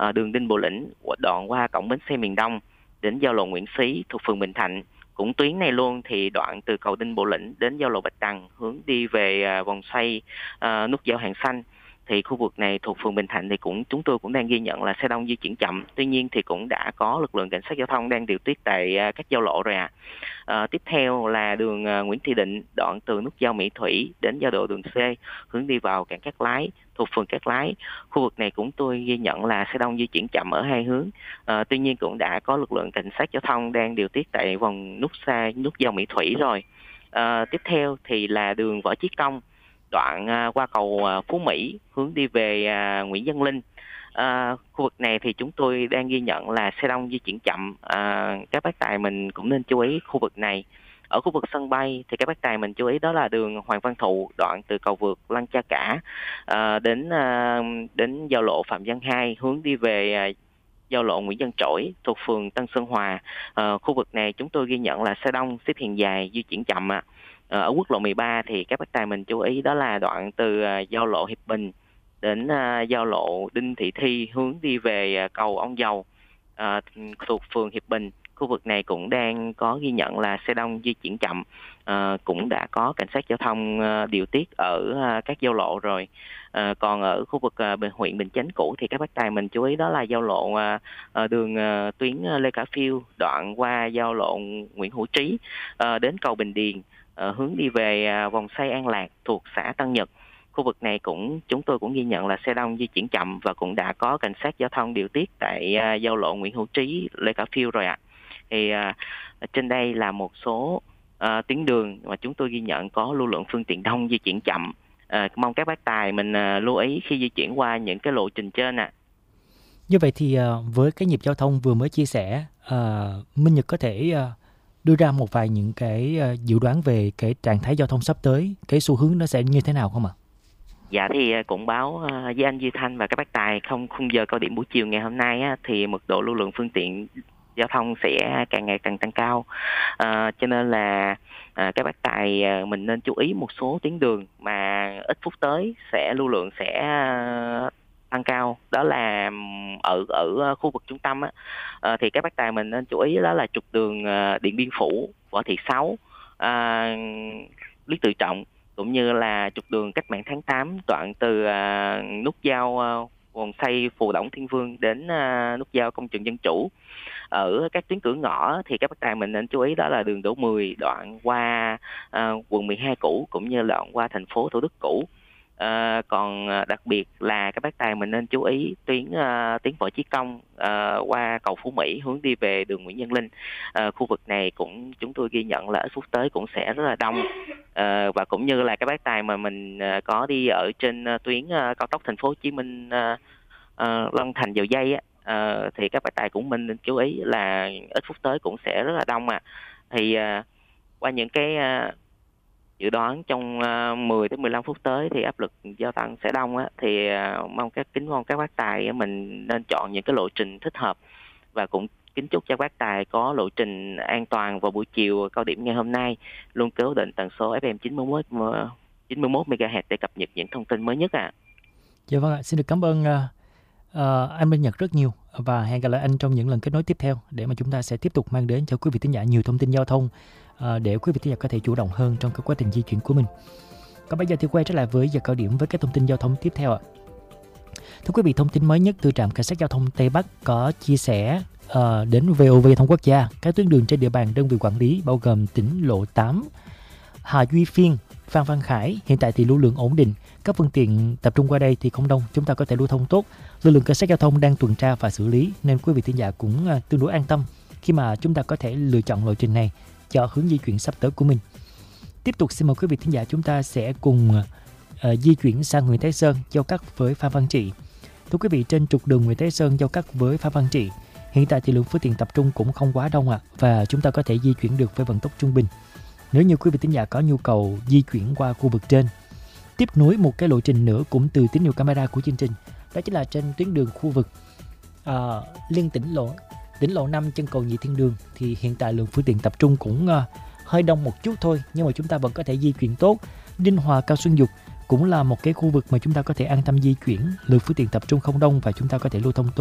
đường Đinh Bộ Lĩnh, đoạn qua cổng bến xe miền Đông đến giao lộ Nguyễn Xí thuộc phường Bình Thạnh. Cũng tuyến này luôn thì đoạn từ cầu Đinh Bộ Lĩnh đến giao lộ Bạch Đằng hướng đi về vòng xoay nút giao Hàng Xanh. Thì khu vực này thuộc phường Bình Thạnh thì chúng tôi cũng đang ghi nhận là xe đông di chuyển chậm. Tuy nhiên thì cũng đã có lực lượng cảnh sát giao thông đang điều tiết tại các giao lộ rồi tiếp theo là đường Nguyễn Thị Định, đoạn từ nút giao Mỹ Thủy đến giao lộ đường C hướng đi vào cảng Cát Lái thuộc phường Cát Lái. Khu vực này cũng tôi ghi nhận là xe đông di chuyển chậm ở hai hướng. Tuy nhiên cũng đã có lực lượng cảnh sát giao thông đang điều tiết tại vòng nút giao Mỹ Thủy rồi. Tiếp theo thì là đường Võ Chí Công, đoạn qua cầu Phú Mỹ hướng đi về Nguyễn Văn Linh. Khu vực này thì chúng tôi đang ghi nhận là xe đông di chuyển chậm. Các bác tài mình cũng nên chú ý khu vực này. Ở khu vực sân bay thì các bác tài mình chú ý đó là đường Hoàng Văn Thụ, đoạn từ cầu vượt Lăng Cha Cả đến giao lộ Phạm Văn Hai hướng đi về giao lộ Nguyễn Văn Trỗi thuộc phường Tân Sơn Hòa. Khu vực này chúng tôi ghi nhận là xe đông xếp hàng dài di chuyển chậm ở quốc lộ 13 thì các bác tài mình chú ý đó là đoạn từ giao lộ Hiệp Bình đến giao lộ Đinh Thị Thi hướng đi về cầu Ông Dầu thuộc phường Hiệp Bình. Khu vực này cũng đang có ghi nhận là xe đông di chuyển chậm. Cũng đã có cảnh sát giao thông điều tiết ở các giao lộ rồi. Còn ở khu vực huyện Bình Chánh cũ thì các bác tài mình chú ý đó là giao lộ đường tuyến Lê Khả Phiêu, đoạn qua giao lộ Nguyễn Hữu Trí đến cầu Bình Điền hướng đi về vòng xoay An Lạc thuộc xã Tân Nhật. Khu vực này chúng tôi cũng ghi nhận là xe đông di chuyển chậm và cũng đã có cảnh sát giao thông điều tiết tại giao lộ Nguyễn Hữu Trí, Lê Khả Phiêu rồi Thì trên đây là một số tuyến đường mà chúng tôi ghi nhận có lưu lượng phương tiện đông di chuyển chậm. Mong các bác tài mình lưu ý khi di chuyển qua những cái lộ trình trên Như vậy thì với cái nhịp giao thông vừa mới chia sẻ, Minh Nhật có thể đưa ra một vài những cái dự đoán về cái trạng thái giao thông sắp tới, cái xu hướng nó sẽ như thế nào không ạ? Dạ thì cũng báo với anh Duy Thanh và các bác tài khung giờ cao điểm buổi chiều ngày hôm nay thì mật độ lưu lượng phương tiện giao thông sẽ càng ngày càng tăng cao. Cho nên là các bác tài mình nên chú ý một số tuyến đường mà ít phút tới lưu lượng sẽ tăng cao. Đó là ở khu vực trung tâm thì các bác tài mình nên chú ý đó là trục đường Điện Biên Phủ, Võ Thị Sáu, Lý Tự Trọng, cũng như là trục đường Cách mạng tháng 8 đoạn từ nút giao vòng xoay Phù Đổng Thiên Vương đến nút giao Công trường Dân Chủ. Ở các tuyến cửa ngõ thì các bác tài mình nên chú ý đó là đường Đỗ Mười, đoạn qua quận 12 cũ cũng như đoạn qua thành phố Thủ Đức cũ. Còn đặc biệt là các bác tài mình nên chú ý tuyến Võ Chí Công qua cầu Phú Mỹ hướng đi về đường Nguyễn Văn Linh. Khu vực này cũng chúng tôi ghi nhận là ít phút tới cũng sẽ rất là đông. Và cũng như là các bác tài mà mình có đi ở trên tuyến cao tốc thành phố Hồ Chí Minh Long Thành Dầu Giây thì các bác tài cũng mình nên chú ý là ít phút tới cũng sẽ rất là đông Thì qua những cái dự đoán trong 10 đến 15 phút tới thì áp lực giao thông sẽ đông thì mong các bác tài mình nên chọn những cái lộ trình thích hợp, và cũng kính chúc cho bác tài có lộ trình an toàn vào buổi chiều cao điểm ngày hôm nay, luôn cố định tần số FM 91 MHz để cập nhật những thông tin mới nhất Dạ vâng ạ, xin được cảm ơn anh Minh Nhật rất nhiều, và hẹn gặp lại anh trong những lần kết nối tiếp theo để mà chúng ta sẽ tiếp tục mang đến cho quý vị thính giả nhiều thông tin giao thông để quý vị thính giả có thể chủ động hơn trong cái quá trình di chuyển của mình. Còn bây giờ thì quay trở lại với giờ cao điểm với các thông tin giao thông tiếp theo ạ. Thưa quý vị, thông tin mới nhất từ trạm cảnh sát giao thông Tây Bắc có chia sẻ đến VOV Thông Quốc gia các tuyến đường trên địa bàn đơn vị quản lý bao gồm tỉnh lộ 8, Hà Duy Phiên, Phan Văn Khải. Hiện tại thì lưu lượng ổn định, các phương tiện tập trung qua đây thì không đông, chúng ta có thể lưu thông tốt. Lực lượng cảnh sát giao thông đang tuần tra và xử lý nên quý vị thính giả cũng tương đối an tâm khi mà chúng ta có thể lựa chọn lộ trình này cho hướng di chuyển sắp tới của mình. Tiếp tục xin mời quý vị thính giả chúng ta sẽ cùng di chuyển sang Nguyễn Thái Sơn giao cắt với Phan Văn Trị. Thưa quý vị, trên trục đường Nguyễn Thái Sơn giao cắt với Phan Văn Trị, hiện tại thì lượng phương tiện tập trung cũng không quá đông và chúng ta có thể di chuyển được với vận tốc trung bình. Nếu như quý vị thính giả có nhu cầu di chuyển qua khu vực trên, tiếp nối một cái lộ trình nữa cũng từ tín hiệu camera của chương trình, đó chính là trên tuyến đường khu vực liên tỉnh lộ 5 chân cầu Nhị Thiên Đường, thì hiện tại lượng phương tiện tập trung cũng hơi đông một chút thôi, nhưng mà chúng ta vẫn có thể di chuyển tốt. Ninh Hòa Cao Xuân Dục cũng là một cái khu vực mà chúng ta có thể an tâm di chuyển, lượng phương tiện tập trung không đông và chúng ta có thể lưu thông tốt.